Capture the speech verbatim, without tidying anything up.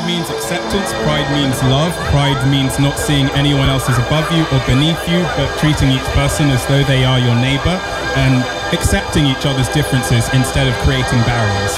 means acceptance, pride means love, pride means not seeing anyone else as above you or beneath you, but treating each person as though they are your neighbor and accepting each other's differences instead of creating barriers.